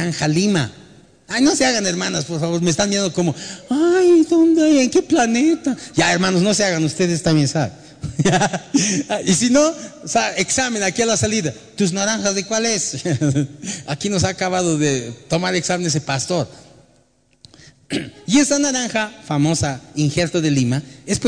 Tanja, Lima. Ay, no se hagan, hermanas, por favor, me están viendo como, ay, ¿dónde? ¿En qué planeta? Ya, hermanos, no se hagan, ustedes también saben. Y si no, o sea, examen aquí a la salida. ¿Tus naranjas de cuál es? Aquí nos ha acabado de tomar examen ese pastor. Y esa naranja famosa, injerto de Lima,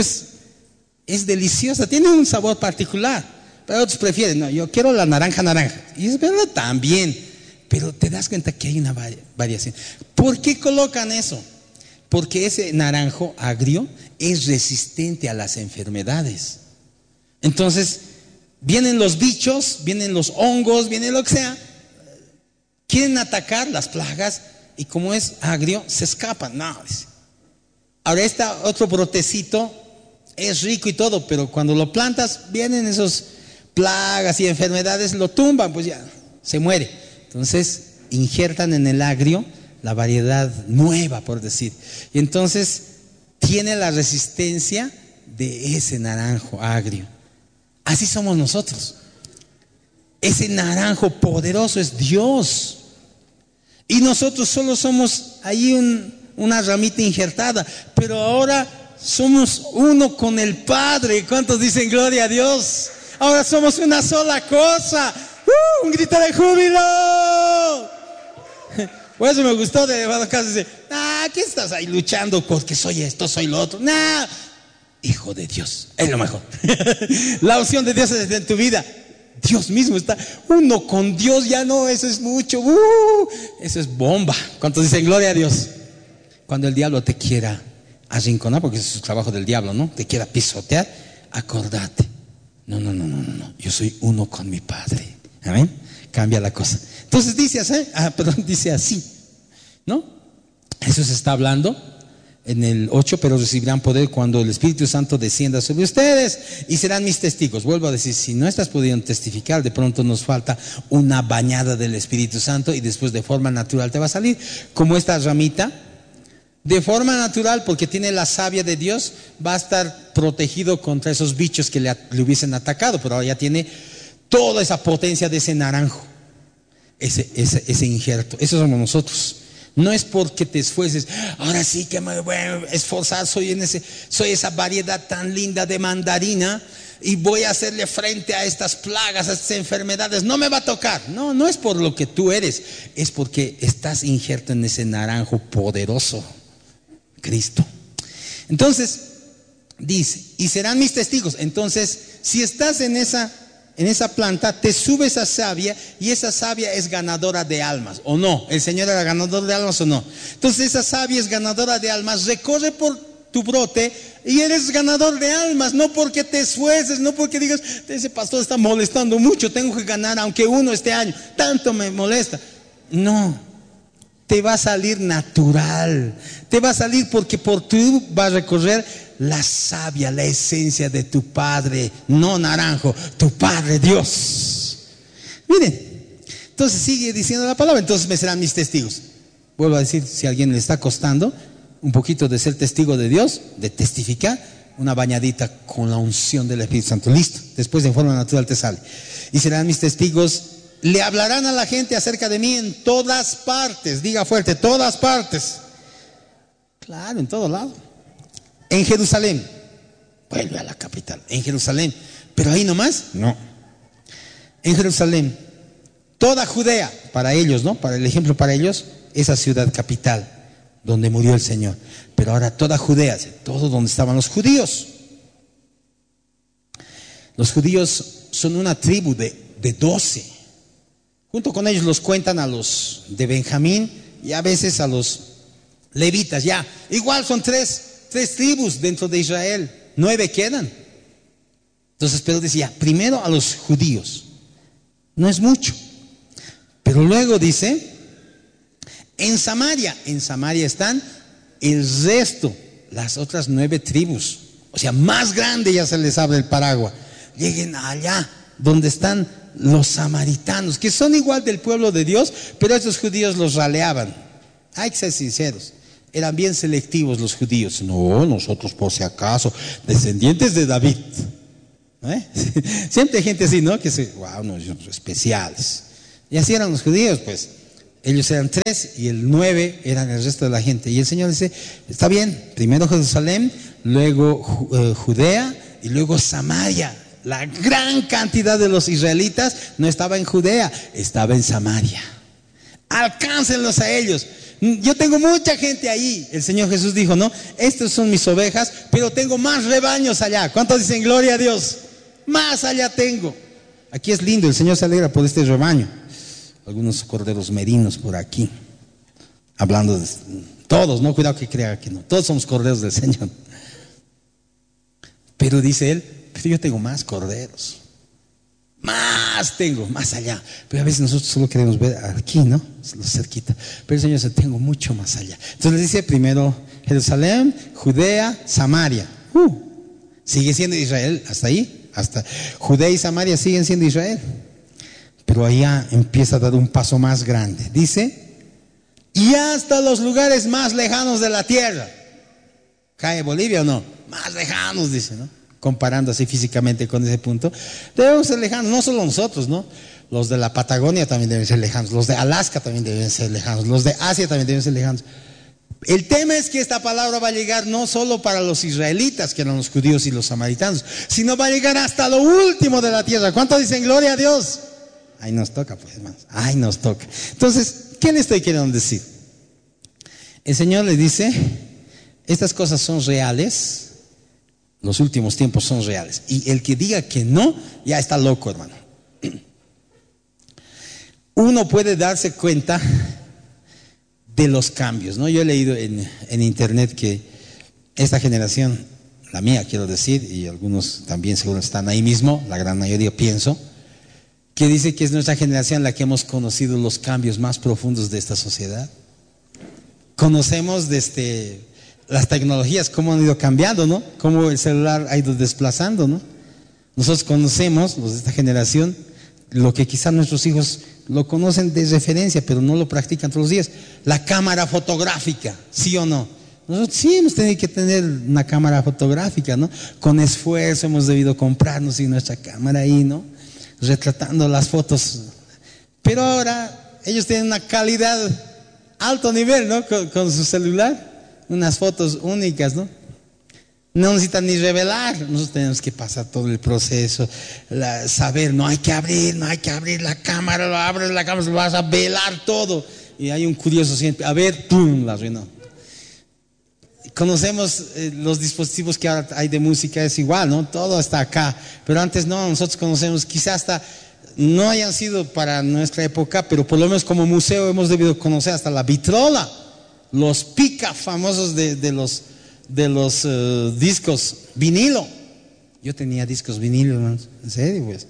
es deliciosa, tiene un sabor particular. Pero otros prefieren, no, yo quiero la naranja. Y es verdad también, pero te das cuenta que hay una variación. ¿Por qué colocan eso? Porque ese naranjo agrio es resistente a las enfermedades. Entonces, vienen los bichos, vienen los hongos, viene lo que sea, quieren atacar las plagas y como es agrio, se escapan. No, dice. Ahora otro brotecito es rico y todo, pero cuando lo plantas, vienen esos plagas y enfermedades, lo tumban, pues ya, se muere. Entonces, injertan en el agrio la variedad nueva, por decir. Y entonces, tiene la resistencia de ese naranjo agrio. Así somos nosotros. Ese naranjo poderoso es Dios. Y nosotros solo somos ahí una ramita injertada. Pero ahora somos uno con el Padre. ¿Cuántos dicen gloria a Dios? Ahora somos una sola cosa. Un grito de júbilo. Por eso me gustó de hermano Casas. Dice, ¿qué estás ahí luchando? Porque soy esto, soy lo otro. Hijo de Dios, es lo mejor. La opción de Dios es en tu vida. Dios mismo está uno con Dios, ya no, eso es mucho. Eso es bomba. ¿Cuántos dicen gloria a Dios? Cuando el diablo te quiera arrinconar, porque ese es el trabajo del diablo, ¿no? Te quiera pisotear, acordate. No. Yo soy uno con mi Padre. Amén. Cambia la cosa. Entonces dice así, dice así, ¿no? Jesús está hablando en el 8, pero recibirán poder cuando el Espíritu Santo descienda sobre ustedes y serán mis testigos. Vuelvo a decir, si no estás pudiendo testificar, de pronto nos falta una bañada del Espíritu Santo y después de forma natural te va a salir como esta ramita. De forma natural, porque tiene la savia de Dios, va a estar protegido contra esos bichos que le hubiesen atacado, pero ahora ya tiene toda esa potencia de ese naranjo, ese injerto. Eso somos nosotros. No es porque te esfuerces, ahora sí que me voy a esforzar, soy esa variedad tan linda de mandarina y voy a hacerle frente a estas plagas, a estas enfermedades, no me va a tocar. No es por lo que tú eres, es porque estás injerto en ese naranjo poderoso, Cristo. Entonces, dice, y serán mis testigos. Entonces, si estás en esa planta, te sube esa savia y esa savia es ganadora de almas, ¿o no? ¿El Señor era ganador de almas o no? Entonces esa savia es ganadora de almas, recorre por tu brote y eres ganador de almas, no porque te esfuerces, no porque digas, ese pastor está molestando mucho, tengo que ganar aunque uno este año, tanto me molesta. No, te va a salir natural, te va a salir porque por tú vas a recorrer la savia, la esencia de tu Padre, no naranjo, tu Padre Dios. Miren, entonces sigue diciendo la palabra, entonces me serán mis testigos. Vuelvo a decir, si a alguien le está costando un poquito de ser testigo de Dios, de testificar, una bañadita con la unción del Espíritu Santo, listo, después de forma natural te sale. Y serán mis testigos, le hablarán a la gente acerca de mí en todas partes, diga fuerte, todas partes. Claro, en todo lado. En Jerusalén, vuelve a la capital, en Jerusalén, pero ahí nomás, no. En Jerusalén, toda Judea, para ellos, ¿no? Para el ejemplo para ellos, esa ciudad capital donde murió el Señor. Pero ahora toda Judea, todo donde estaban los judíos. Los judíos son una tribu de 12. Junto con ellos los cuentan a los de Benjamín y a veces a los levitas, ya. Igual son tres tribus dentro de Israel, 9 quedan. Entonces Pedro decía, primero a los judíos, no es mucho, pero luego dice, en Samaria están el resto, las otras 9 tribus, o sea, más grande ya se les abre el paraguas. Lleguen allá donde están los samaritanos, que son igual del pueblo de Dios, pero esos judíos los raleaban. Hay que ser sinceros, eran bien selectivos los judíos. No, nosotros por si acaso, descendientes de David. Siempre hay gente así, ¿no? Que se, wow, no, especiales. Y así eran los judíos, pues. Ellos eran 3 y el 9 eran el resto de la gente. Y el Señor dice, está bien, primero Jerusalén, luego Judea y luego Samaria. La gran cantidad de los israelitas no estaba en Judea, estaba en Samaria. Alcáncenlos a ellos. Yo tengo mucha gente ahí. El Señor Jesús dijo, no, estas son mis ovejas, pero tengo más rebaños allá. ¿Cuántos dicen gloria a Dios? Más allá tengo. Aquí es lindo, el Señor se alegra por este rebaño. Algunos corderos merinos por aquí. Hablando de todos, no, cuidado que crea que no. Todos somos corderos del Señor. Pero dice él, pero yo tengo más corderos. Más tengo, más allá. Pero a veces nosotros solo queremos ver aquí, ¿no? Cerquita. Pero el Señor dice, tengo mucho más allá. Entonces dice primero Jerusalén, Judea, Samaria. Sigue siendo Israel hasta ahí. Hasta Judea y Samaria siguen siendo Israel. Pero allá empieza a dar un paso más grande. Dice, y hasta los lugares más lejanos de la tierra. ¿Cae Bolivia o no? Más lejanos, dice, ¿no? Comparando así físicamente con ese punto. Debemos ser lejanos, no solo nosotros, ¿no? Los de la Patagonia también deben ser lejanos. Los de Alaska también deben ser lejanos. Los de Asia también deben ser lejanos. El tema es que esta palabra va a llegar no solo para los israelitas, que eran los judíos y los samaritanos, sino va a llegar hasta lo último de la tierra. ¿Cuántos dicen gloria a Dios? Ahí nos toca, pues, hermanos. Ahí nos toca. Entonces, ¿qué le estoy queriendo decir? El Señor le dice, estas cosas son reales, los últimos tiempos son reales. Y el que diga que no, ya está loco, hermano. Uno puede darse cuenta de los cambios, ¿no? Yo he leído en internet que esta generación, la mía quiero decir, y algunos también seguro están ahí mismo, la gran mayoría pienso, que dice que es nuestra generación la que hemos conocido los cambios más profundos de esta sociedad. Conocemos desde las tecnologías, cómo han ido cambiando, ¿no? Cómo el celular ha ido desplazando, ¿no? Nosotros conocemos, los de esta generación, lo que quizás nuestros hijos lo conocen de referencia, pero no lo practican todos los días. La cámara fotográfica, ¿sí o no? Nosotros sí hemos tenido que tener una cámara fotográfica, ¿no? Con esfuerzo hemos debido comprarnos y nuestra cámara ahí, ¿no? Retratando las fotos. Pero ahora ellos tienen una calidad alto nivel, ¿no? Con su celular. Unas fotos únicas, ¿no? No necesitan ni revelar. Nosotros tenemos que pasar todo el proceso, saber, no hay que abrir la cámara, lo abres la cámara, lo vas a velar todo. Y hay un curioso siempre, a ver, ¡pum!, la arruinó. Conocemos los dispositivos que ahora hay de música, es igual, ¿no? Todo está acá. Pero antes no, nosotros conocemos, quizás hasta no hayan sido para nuestra época, pero por lo menos como museo hemos debido conocer hasta la vitrola, los pica famosos de los discos vinilo. Yo tenía discos vinilo, ¿no? ¿En serio, pues?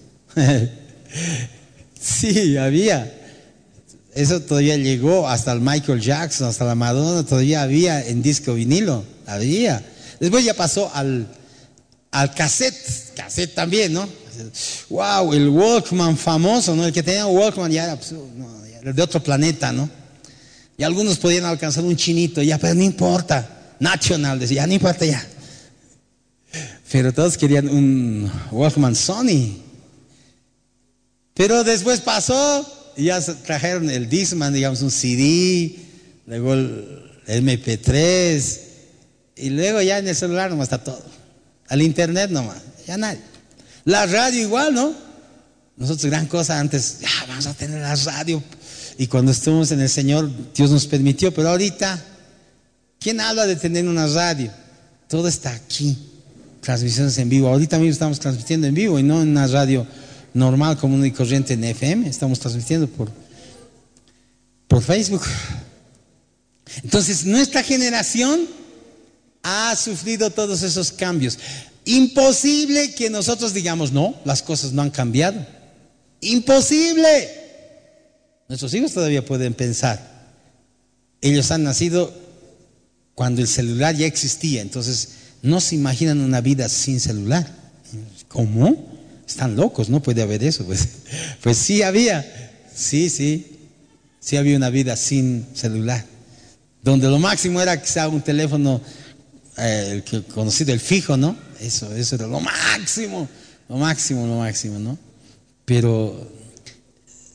Sí, había. Eso todavía llegó hasta el Michael Jackson, hasta la Madonna, todavía había en disco vinilo, había. Después ya pasó al cassette también, ¿no? Wow, el Walkman famoso, ¿no? El que tenía Walkman ya era, pues, no, ya era de otro planeta, ¿no? Y algunos podían alcanzar un chinito, ya, pero no importa, National, decía, ya no importa ya. Pero todos querían un Walkman Sony. Pero después pasó, y ya trajeron el Discman, digamos, un CD, luego el MP3, y luego ya en el celular nomás está todo. Al internet nomás, ya nadie. La radio igual, ¿no? Nosotros gran cosa antes, ya vamos a tener la radio. Y cuando estuvimos en el Señor, Dios nos permitió, pero ahorita, ¿quién habla de tener una radio? Todo está aquí, transmisiones en vivo. Ahorita mismo estamos transmitiendo en vivo y no en una radio normal, común y corriente en FM, estamos transmitiendo por Facebook. Entonces, nuestra generación ha sufrido todos esos cambios. Imposible que nosotros digamos, no, las cosas no han cambiado. Imposible. Nuestros hijos todavía pueden pensar. Ellos han nacido cuando el celular ya existía, entonces no se imaginan una vida sin celular. ¿Cómo? Están locos, no puede haber eso. Pues sí había, sí había una vida sin celular, donde lo máximo era quizá un teléfono conocido, el fijo, ¿no? Eso era lo máximo, ¿no? Pero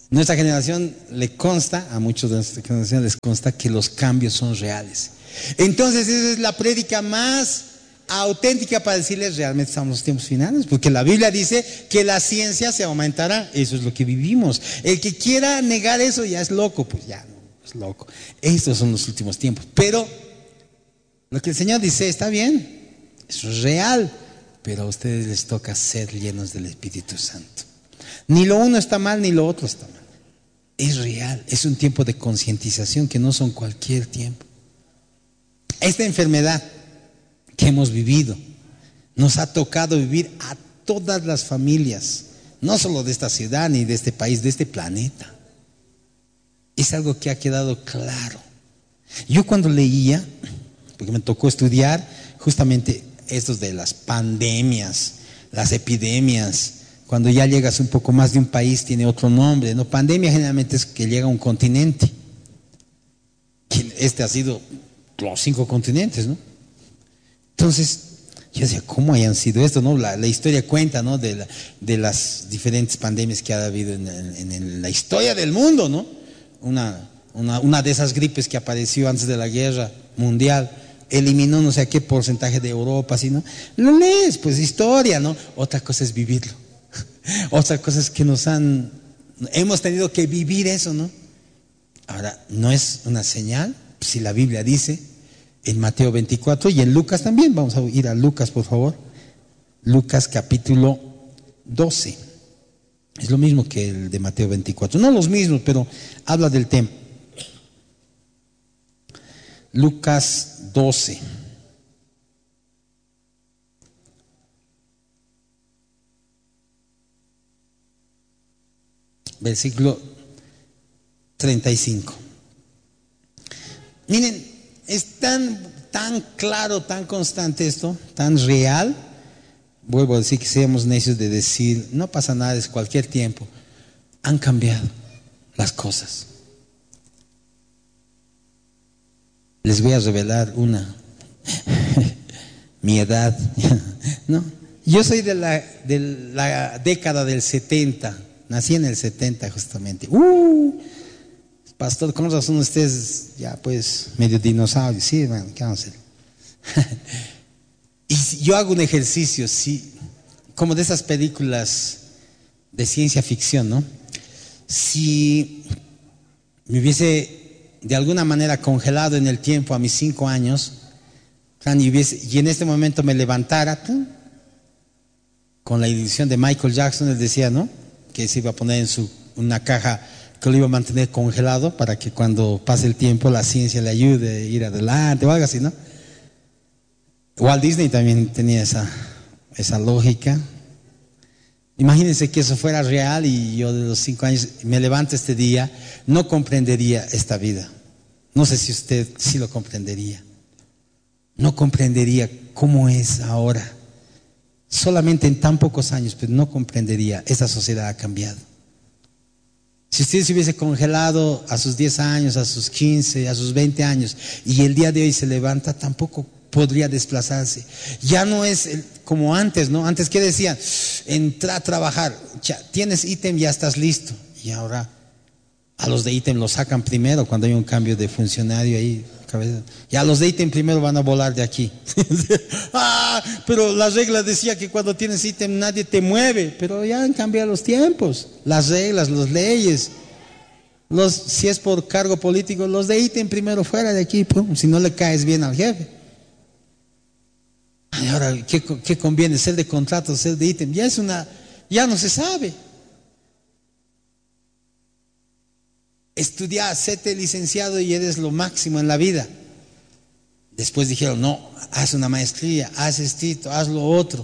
Nuestra generación le consta, a muchos de nuestra generación les consta que los cambios son reales. Entonces esa es la prédica más auténtica para decirles realmente estamos en los tiempos finales, porque la Biblia dice que la ciencia se aumentará. Eso es lo que vivimos. El que quiera negar eso ya es loco, pues ya no, es loco. Estos son los últimos tiempos. Pero lo que el Señor dice está bien, eso es real, pero a ustedes les toca ser llenos del Espíritu Santo. Ni lo uno está mal, ni lo otro está mal. Es real, es un tiempo de concientización que no son cualquier tiempo. Esta enfermedad que hemos vivido nos ha tocado vivir a todas las familias, no solo de esta ciudad ni de este país, de este planeta. Es algo que ha quedado claro. Yo cuando leía, porque me tocó estudiar justamente estos de las pandemias, las epidemias, cuando ya llegas un poco más de un país tiene otro nombre, ¿no? Pandemia generalmente es que llega a un continente. Este ha sido los 5 continentes, ¿no? Entonces, yo decía, ¿cómo hayan sido esto, no? La historia cuenta, ¿no? De las diferentes pandemias que ha habido en la historia del mundo, ¿no? Una de esas gripes que apareció antes de la guerra mundial eliminó no sé a qué porcentaje de Europa, ¿sí, no? Lo lees, pues historia, ¿no? Otra cosa es vivirlo. Otra cosa es que hemos tenido que vivir eso, ¿no? Ahora, ¿no es una señal? Si la Biblia dice en Mateo 24 y en Lucas también, vamos a ir a Lucas, por favor. Lucas capítulo 12. Es lo mismo que el de Mateo 24. No los mismos, pero habla del tema. Lucas 12. Versículo 35. Miren, es tan claro, tan constante esto, tan real. Vuelvo a decir que seamos necios de decir, no pasa nada, es cualquier tiempo. Han cambiado las cosas. Les voy a revelar mi edad. ¿No? Yo soy de la década del 70. Nací en el 70 justamente. Pastor, con razón ustedes ya pues medio dinosaurios. Sí, hermano, ¿qué vamos a hacer? Y yo hago un ejercicio, sí, como de esas películas de ciencia ficción, ¿no? Si me hubiese de alguna manera congelado en el tiempo a mis 5 años, y en este momento me levantara, con la edición de Michael Jackson, él decía, ¿no? Que se iba a poner en una caja que lo iba a mantener congelado para que cuando pase el tiempo la ciencia le ayude a ir adelante o algo así, ¿no? Walt Disney también tenía esa lógica. Imagínense que eso fuera real y yo de los 5 años me levanto este día, no comprendería esta vida. No sé si usted sí lo comprendería. No comprendería cómo es ahora. Solamente en tan pocos años, pero no comprendería. Esta sociedad ha cambiado. Si usted se hubiese congelado a sus 10 años, a sus 15, a sus 20 años, y el día de hoy se levanta, tampoco podría desplazarse. Ya no es como antes, ¿no? Antes, ¿qué decían? Entra a trabajar, ya, tienes ítem, ya estás listo. Y ahora a los de ítem los sacan primero cuando hay un cambio de funcionario ahí. Ya los de ítem primero van a volar de aquí. Pero la regla decía que cuando tienes ítem nadie te mueve. Pero ya han cambiado los tiempos, las reglas, las leyes. Si es por cargo político, los de ítem primero fuera de aquí, si no le caes bien al jefe. Y ahora, ¿qué conviene? ¿Ser de contrato, ser de ítem? Ya no se sabe. Estudiar, sete licenciado y eres lo máximo en la vida. Después dijeron, no, haz una maestría, haz esto, haz lo otro.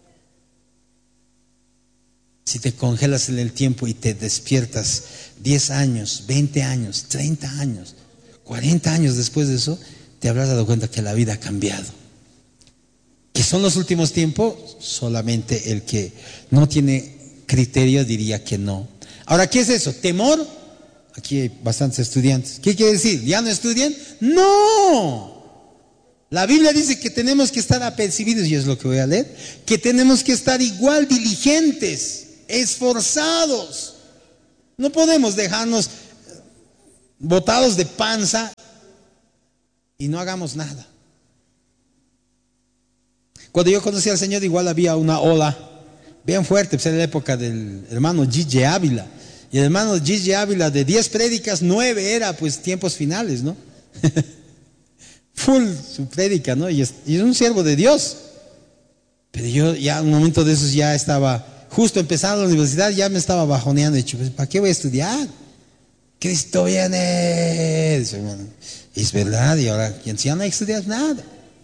Si te congelas en el tiempo y te despiertas 10 años, 20 años, 30 años, 40 años después de eso, te habrás dado cuenta que la vida ha cambiado. ¿Que son los últimos tiempos? Solamente el que no tiene criterio diría que no. Ahora, ¿qué es eso? ¿Temor? Aquí hay bastantes estudiantes. ¿Qué quiere decir? ¿Ya no estudian? ¡No! La Biblia dice que tenemos que estar apercibidos, y es lo que voy a leer, que tenemos que estar igual diligentes, esforzados. No podemos dejarnos botados de panza y no hagamos nada. Cuando yo conocí al Señor, igual había una ola bien fuerte, pues era la época del hermano Gigi Ávila. Y el hermano Gigi Ávila, de 10 prédicas, 9 era pues tiempos finales, ¿no? Full su prédica, ¿no? Y es un siervo de Dios. Pero yo ya en un momento de esos ya estaba, justo empezando la universidad, ya me estaba bajoneando. He dicho, pues, ¿para qué voy a estudiar? Cristo viene. Dice, bueno, es verdad, y ahora ya no hay que estudiar nada.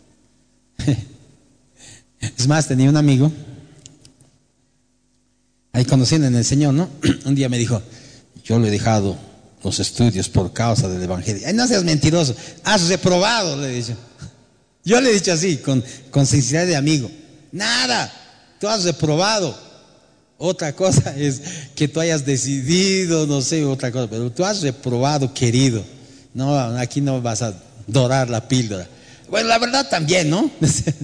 Es más, tenía un amigo, ahí conociendo en el Señor, ¿no? Un día me dijo, yo le he dejado los estudios por causa del Evangelio. Ay, no seas mentiroso, has reprobado, le he dicho. Yo le he dicho así, con sinceridad de amigo. Nada, tú has reprobado. Otra cosa es que tú hayas decidido, no sé, otra cosa, pero tú has reprobado, querido. No, aquí no vas a dorar la píldora. Bueno, la verdad también, ¿no?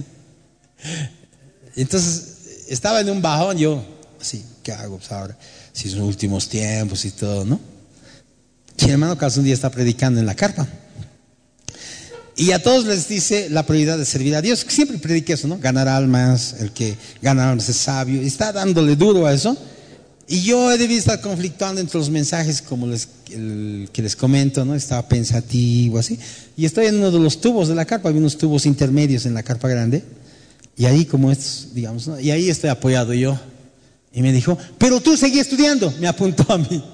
Entonces estaba en un bajón, yo así, ¿qué hago pues ahora? Si son últimos tiempos y todo, ¿no? Y el hermano Carlos un día está predicando en la carpa y a todos les dice la prioridad de servir a Dios. Siempre predica eso, ¿no? Ganar almas, el que gana almas es sabio, y está dándole duro a eso. Y yo he debido estar conflictuando entre los mensajes, como el que les comento, ¿no? Estaba pensativo así, y estoy en uno de los tubos de la carpa. Había unos tubos intermedios en la carpa grande. Y ahí como estos, digamos, ¿no? Y ahí estoy apoyado yo. Y me dijo, pero tú seguí estudiando. Me apuntó a mí.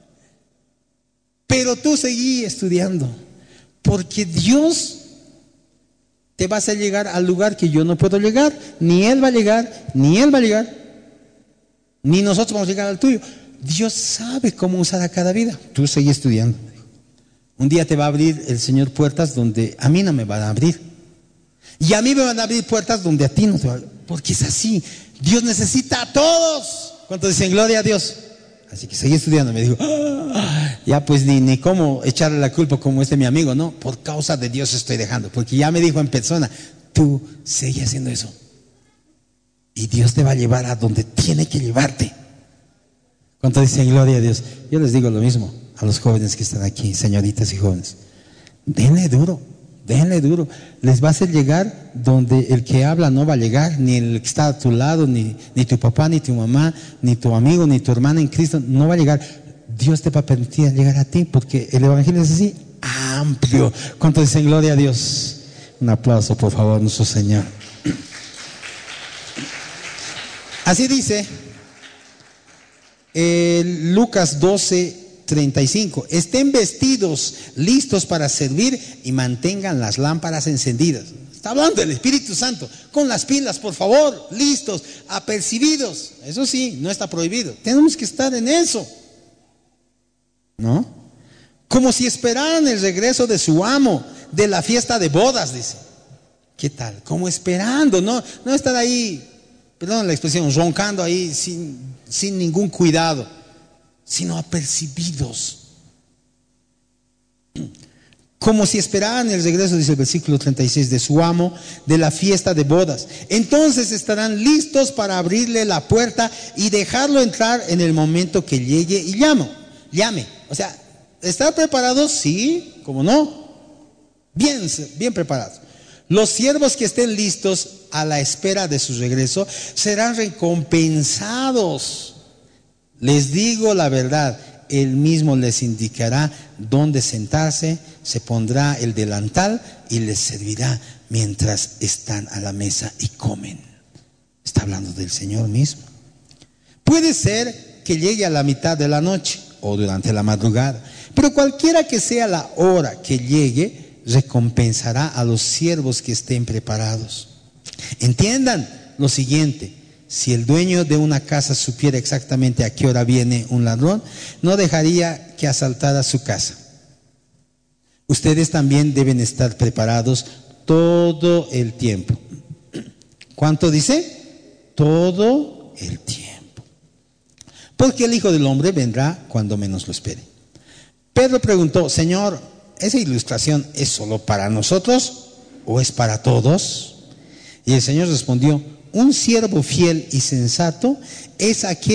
Pero tú seguí estudiando. Porque Dios te va a hacer llegar al lugar que yo no puedo llegar. Ni Él va a llegar, ni Él va a llegar, ni nosotros vamos a llegar al tuyo. Dios sabe cómo usar a cada vida. Tú seguí estudiando. Un día te va a abrir el Señor puertas donde a mí no me van a abrir. Y a mí me van a abrir puertas donde a ti no te van a abrir. Porque es así. Dios necesita a todos. ¿Cuántos dicen gloria a Dios? Así que seguí estudiando. Me dijo, ya pues ni cómo echarle la culpa como mi amigo, ¿no? Por causa de Dios estoy dejando. Porque ya me dijo en persona, tú sigue haciendo eso. Y Dios te va a llevar a donde tiene que llevarte. ¿Cuántos dicen gloria a Dios? Yo les digo lo mismo a los jóvenes que están aquí, señoritas y jóvenes. Denle duro. Denle duro, les va a hacer llegar donde el que habla no va a llegar, ni el que está a tu lado, ni tu papá, ni tu mamá, ni tu amigo, ni tu hermana en Cristo, no va a llegar. Dios te va a permitir llegar a ti, porque el Evangelio es así, amplio. ¿Cuántos dicen gloria a Dios? Un aplauso, por favor, nuestro Señor. Así dice Lucas 12:35, estén vestidos, listos para servir y mantengan las lámparas encendidas. Está hablando del Espíritu Santo, con las pilas, por favor, listos, apercibidos. Eso sí, no está prohibido. Tenemos que estar en eso, ¿no? Como si esperaran el regreso de su amo, de la fiesta de bodas, dice. ¿Qué tal? Como esperando, no estar ahí, perdón la expresión, roncando ahí sin ningún cuidado, sino apercibidos, como si esperaran el regreso, dice el versículo 36, de su amo, de la fiesta de bodas. Entonces estarán listos para abrirle la puerta y dejarlo entrar en el momento que llegue y llame. O sea, ¿estar preparados? Sí, ¿cómo no? Bien preparados. Los siervos que estén listos a la espera de su regreso serán recompensados. Les digo la verdad, Él mismo les indicará dónde sentarse, se pondrá el delantal y les servirá mientras están a la mesa y comen. Está hablando del Señor mismo. Puede ser que llegue a la mitad de la noche o durante la madrugada, pero cualquiera que sea la hora que llegue, recompensará a los siervos que estén preparados. Entiendan lo siguiente: si el dueño de una casa supiera exactamente a qué hora viene un ladrón, no dejaría que asaltara su casa. Ustedes también deben estar preparados todo el tiempo. ¿Cuánto dice? Todo el tiempo. Porque el Hijo del Hombre vendrá cuando menos lo espere. Pedro preguntó, Señor, ¿esa ilustración es solo para nosotros o es para todos? Y el Señor respondió, un siervo fiel y sensato es aquel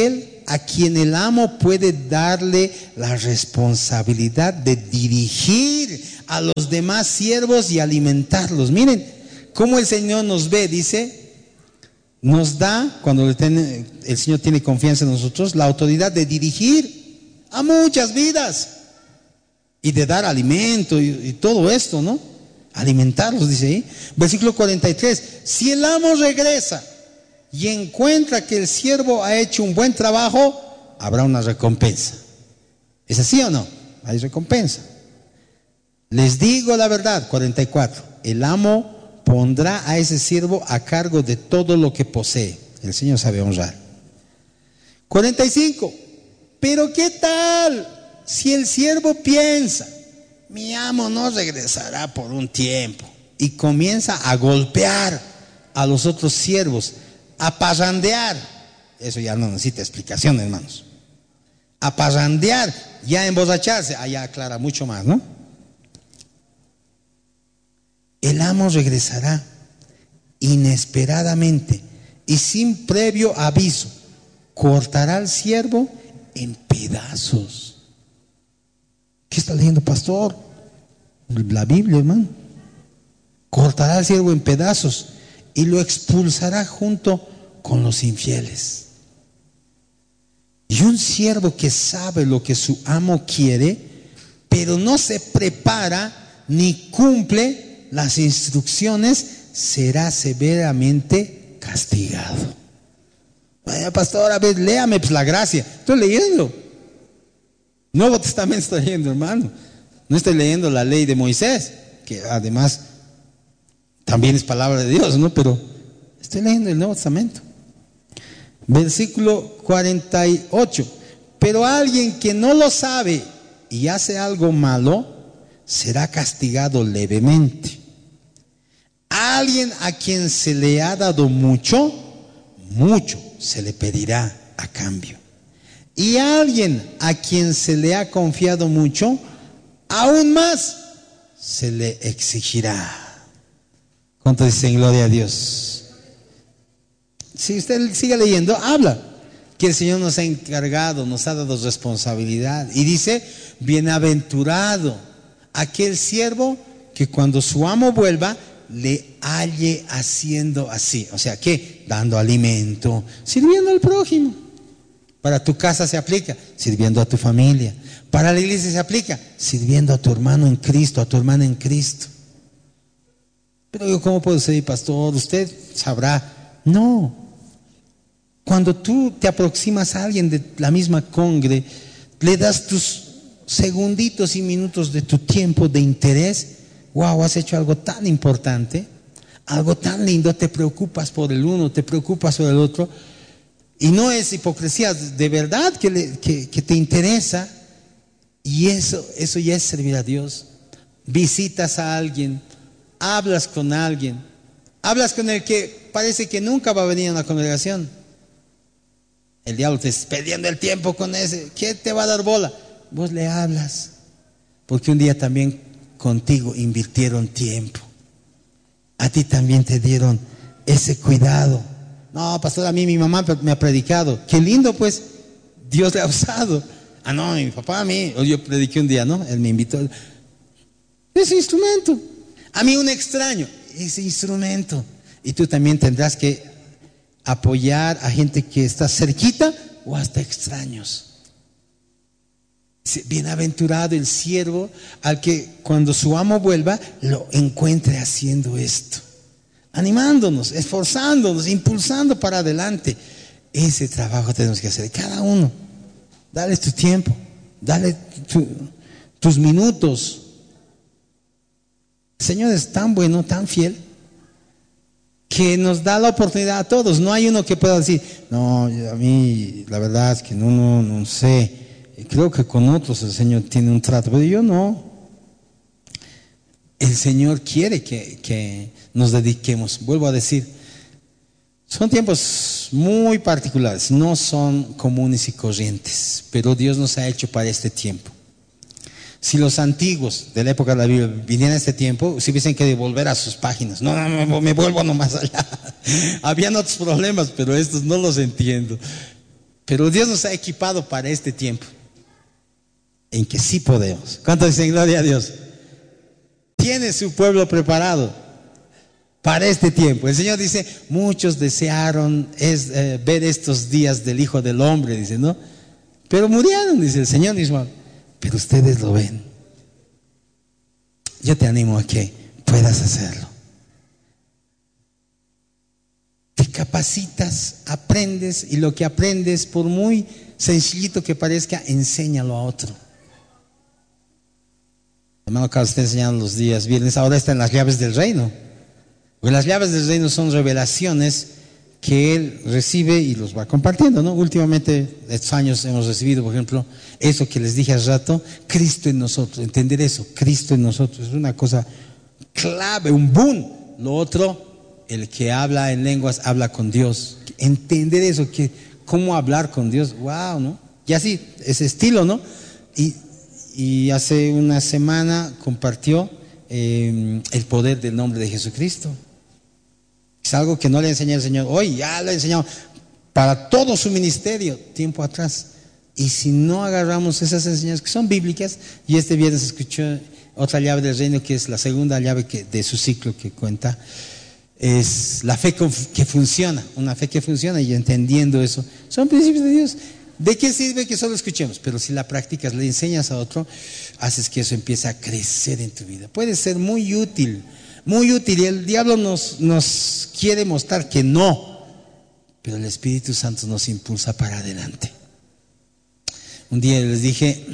a quien el amo puede darle la responsabilidad de dirigir a los demás siervos y alimentarlos. Miren cómo el Señor nos ve, dice, nos da, cuando el Señor tiene confianza en nosotros, la autoridad de dirigir a muchas vidas y de dar alimento y todo esto, ¿no? Alimentarlos, dice ahí. Versículo 43, si el amo regresa y encuentra que el siervo ha hecho un buen trabajo, habrá una recompensa. ¿Es así o no? Hay recompensa. Les digo la verdad, 44, el amo pondrá a ese siervo a cargo de todo lo que posee. El Señor sabe honrar. 45, pero ¿qué tal si el siervo piensa, mi amo no regresará por un tiempo, y comienza a golpear a los otros siervos, a parrandear? Eso ya no necesita explicación, hermanos. A parrandear, ya emborracharse, allá aclara mucho más, ¿no? El amo regresará inesperadamente y sin previo aviso, cortará al siervo en pedazos. ¿Qué está leyendo, pastor? La Biblia, hermano. Cortará al siervo en pedazos y lo expulsará junto con los infieles. Y un siervo que sabe lo que su amo quiere, pero no se prepara ni cumple las instrucciones, será severamente castigado. Vaya, pastor, a ver, léame pues la gracia. Estoy leyendo. Nuevo Testamento estoy leyendo, hermano. No estoy leyendo la ley de Moisés, que además también es palabra de Dios, ¿no? Pero estoy leyendo el Nuevo Testamento. Versículo 48. Pero alguien que no lo sabe y hace algo malo, será castigado levemente. Alguien a quien se le ha dado mucho, mucho se le pedirá a cambio. Y a alguien a quien se le ha confiado mucho, aún más se le exigirá. ¿Cuánto dicen gloria a Dios? Si usted sigue leyendo, habla que el Señor nos ha encargado, nos ha dado responsabilidad. Y dice, bienaventurado aquel siervo que cuando su amo vuelva, le halle haciendo así. O sea, ¿qué? Dando alimento, sirviendo al prójimo. Para tu casa se aplica, sirviendo a tu familia. Para la iglesia se aplica, sirviendo a tu hermano en Cristo, a tu hermana en Cristo. Pero yo, ¿cómo puedo ser pastor? Usted sabrá. No. Cuando tú te aproximas a alguien de la misma congre, le das tus segunditos y minutos de tu tiempo de interés. Wow, has hecho algo tan importante, algo tan lindo, te preocupas por el uno, te preocupas por el otro. Y no es hipocresía, de verdad que te interesa. Y eso ya es servir a Dios. Visitas a alguien, hablas con alguien, hablas con el que parece que nunca va a venir a una congregación. El diablo te está perdiendo el tiempo con ese. ¿Qué te va a dar bola? Vos le hablas, porque un día también contigo invirtieron tiempo. A ti también te dieron ese cuidado. No, pastor, a mí mi mamá me ha predicado. Qué lindo, pues, Dios le ha usado. Ah, no, mi papá a mí. Yo prediqué un día, ¿no? Él me invitó. Ese instrumento. A mí un extraño. Ese instrumento. Y tú también tendrás que apoyar a gente que está cerquita o hasta extraños. Bienaventurado el siervo al que cuando su amo vuelva lo encuentre haciendo esto, animándonos, esforzándonos, impulsando para adelante. Ese trabajo tenemos que hacer cada uno. Dale tu tiempo, dale tus minutos. El Señor es tan bueno, tan fiel, que nos da la oportunidad a todos. No hay uno que pueda decir, no, a mí la verdad es que no sé. Creo que con otros el Señor tiene un trato, pero yo no. El Señor quiere que nos dediquemos. Vuelvo a decir, son tiempos muy particulares, no son comunes y corrientes, pero Dios nos ha hecho para este tiempo. Si los antiguos de la época de la Biblia vinieran a este tiempo, si hubiesen que volver a sus páginas, no, me vuelvo nomás allá. Habían otros problemas, pero estos no los entiendo. Pero Dios nos ha equipado para este tiempo, en que sí podemos. ¿Cuántos dicen gloria a Dios? Tiene su pueblo preparado para este tiempo. El Señor dice, muchos desearon ver estos días del Hijo del Hombre, dice, ¿no? Pero murieron, dice el Señor mismo. Pero ustedes lo ven. Yo te animo a que puedas hacerlo. Te capacitas, aprendes, y lo que aprendes, por muy sencillito que parezca, enséñalo a otro. Hermano Carlos está enseñando los días viernes, ahora está en las llaves del reino. Porque las llaves del reino son revelaciones que él recibe y los va compartiendo, ¿no? Últimamente, estos años hemos recibido, por ejemplo, eso que les dije hace rato, Cristo en nosotros. Entender eso, Cristo en nosotros, es una cosa clave, un boom. Lo otro, el que habla en lenguas habla con Dios. Entender eso, que cómo hablar con Dios, wow, ¿no? Y así, ese estilo, ¿no? Y hace una semana compartió el poder del nombre de Jesucristo. Es algo que no le enseñé al Señor hoy, ya le he enseñado para todo su ministerio, tiempo atrás. Y si no agarramos esas enseñanzas que son bíblicas, y este viernes escuchó otra llave del reino, que es la segunda llave de su ciclo que cuenta, es la fe que funciona, una fe que funciona, y entendiendo eso, son principios de Dios. ¿De qué sirve que solo escuchemos? Pero si la practicas, le enseñas a otro, haces que eso empiece a crecer en tu vida. Puede ser muy útil, y el diablo nos quiere mostrar que no, pero el Espíritu Santo nos impulsa para adelante. Un día les dije,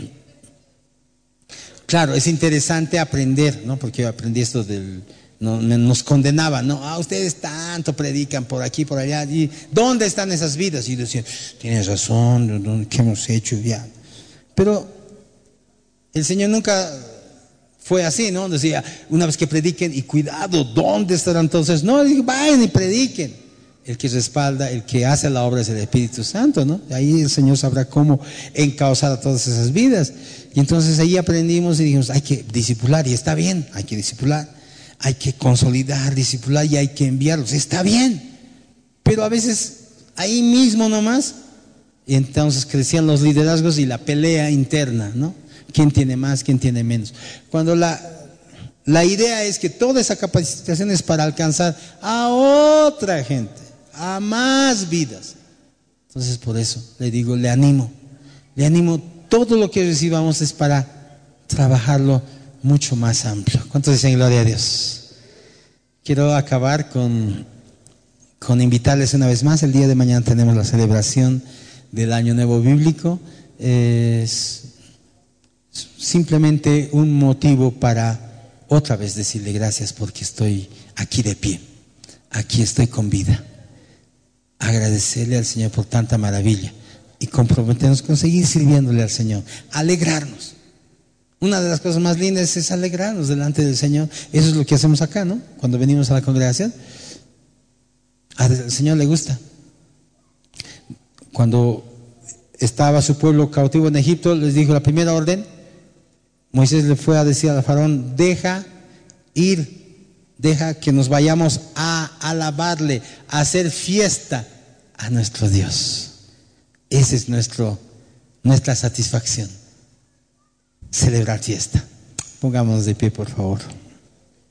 claro, es interesante aprender, ¿no? Porque yo aprendí esto nos condenaban, ¿no? Ustedes tanto predican por aquí, por allá, y ¿dónde están esas vidas? Y decían, tienes razón, ¿qué hemos hecho? Ya. Pero el Señor nunca fue así, ¿no? Decía, una vez que prediquen, y cuidado, ¿dónde estarán entonces? No, dije, vayan y prediquen. El que respalda, el que hace la obra es el Espíritu Santo, ¿no? Ahí el Señor sabrá cómo encauzar a todas esas vidas. Y entonces ahí aprendimos y dijimos, hay que discipular, y está bien, hay que discipular, hay que consolidar, discipular, y hay que enviarlos, está bien. Pero a veces ahí mismo nomás, y entonces crecían los liderazgos y la pelea interna, ¿no? ¿Quién tiene más, quién tiene menos? Cuando la idea es que toda esa capacitación es para alcanzar a otra gente, a más vidas. Entonces por eso le digo, le animo, todo lo que recibamos es para trabajarlo mucho más amplio. ¿Cuántos dicen gloria a Dios? Quiero acabar con invitarles una vez más. El día de mañana tenemos la celebración del Año Nuevo Bíblico. Es simplemente un motivo para otra vez decirle gracias, porque estoy aquí de pie, aquí estoy con vida. Agradecerle al Señor por tanta maravilla y comprometernos con seguir sirviéndole al Señor, alegrarnos. Una de las cosas más lindas es alegrarnos delante del Señor. Eso es lo que hacemos acá, ¿no? Cuando venimos a la congregación, al Señor le gusta. Cuando estaba su pueblo cautivo en Egipto, les dijo la primera orden, Moisés le fue a decir al faraón, deja que nos vayamos a alabarle, a hacer fiesta a nuestro Dios. Esa es nuestra satisfacción, celebrar fiesta. Pongámonos de pie, por favor.